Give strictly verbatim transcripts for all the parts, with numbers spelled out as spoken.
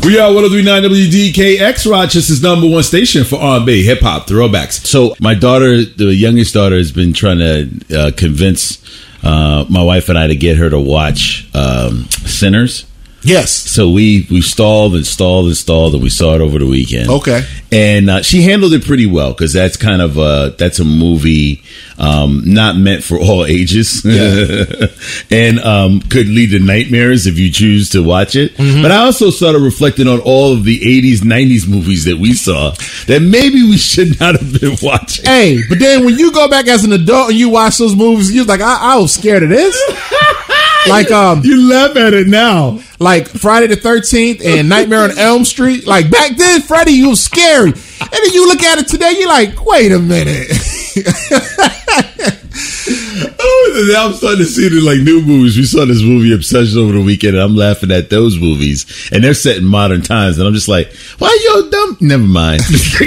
We are one oh three point nine W D K X, Rochester's number one station for R and B, hip hop, throwbacks. So my daughter, the youngest daughter, has been trying to uh, convince uh, my wife and I to get her to watch um, Sinners. Yes. So we, we stalled and stalled and stalled, and we saw it over the weekend. Okay. And uh, she handled it pretty well, because that's kind of a, that's a movie um, not meant for all ages. Yeah. And um, could lead to nightmares if you choose to watch it. Mm-hmm. But I also started reflecting on all of the eighties, nineties movies that we saw that maybe we should not have been watching. Hey, but then when you go back as an adult and you watch those movies, you're like, I, I was scared of this. Like, um, you laugh at it now. Like Friday the thirteenth and Nightmare on Elm Street. Like back then, Freddy, you was scary. And then you look at it today, you're like, wait a minute. Oh, now I'm starting to see the like new movies. We saw this movie Obsession over the weekend, and I'm laughing at those movies. And they're set in modern times, and I'm just like, why you dumb? Never mind.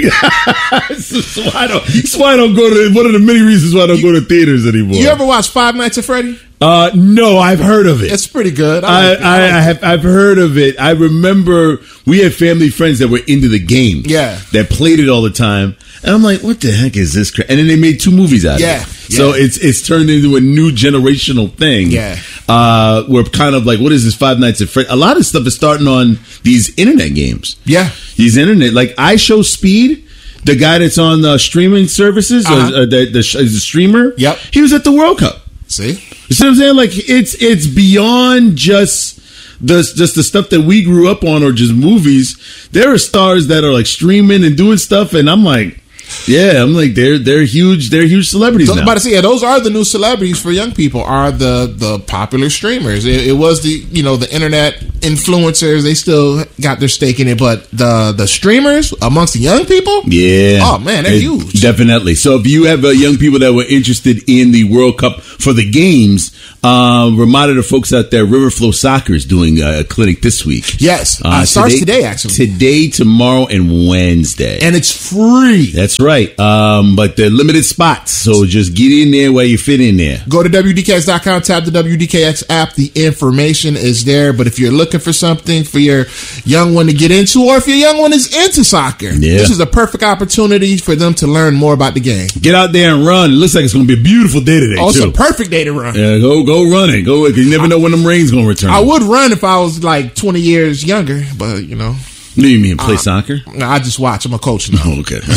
So why don't, so why I don't go to one of the many reasons why I don't go to theaters anymore. You ever watch Five Nights at Freddy? Uh, no, I've heard of it. It's pretty good. I, like I, I, I have, I've heard of it. I remember we had family friends that were into the game. Yeah. That played it all the time. And I'm like, what the heck is this crap? And then they made two movies out yeah, of it. So yeah. it's, it's turned into a new generational thing. Yeah. Uh, we're kind of like, what is this Five Nights at Freddy? A lot of stuff is starting on these internet games. Yeah. These internet, like I Show Speed. The guy that's on the streaming services, uh-huh. uh, the, the, the streamer. Yep. He was at the World Cup. See? You see what I'm saying? Like it's it's beyond just the just the stuff that we grew up on or just movies. There are stars that are like streaming and doing stuff, and I'm like, yeah, I'm like they're they're huge. They're huge celebrities so, now. But I see, yeah, those are the new celebrities for young people. Are the the popular streamers? It, it was the you know the internet influencers. They still got their stake in it, but the the streamers amongst the young people, yeah, oh man, they're it, huge. Definitely. So if you have uh, young people that were interested in the World Cup for the games, um, reminder to folks out there, Riverflow Soccer is doing a clinic this week. Yes, uh, it starts today, today actually. Today, tomorrow, and Wednesday, and it's free. That's right. Um, but they're limited spots, so just get in there where you fit in there. Go to W D K X dot com, tap the W D K X app. The information is there. But if you're looking for something for your young one to get into, or if your young one is into soccer, yeah. this is a perfect opportunity for them to learn more about the game. Get out there and run. It looks like it's going to be a beautiful day today, oh, too. It's a perfect day to run. Yeah, go go run it. Go, because you never know when them rain's going to return. I would run if I was like twenty years younger, but you know. What do you mean, play uh, soccer? No, I just watch. I'm a coach now. Oh, okay.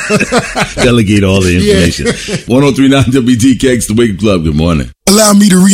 Delegate all the information. Yeah. one oh three point nine W D K X, The Wake Club. Good morning. Allow me to re